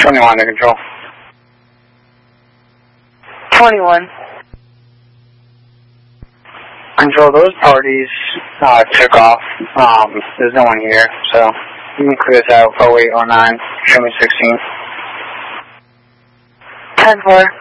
21 to control. 21. Control, those parties took off. There's no one here, so you can clear this out. 0809, show me 16. 10-4.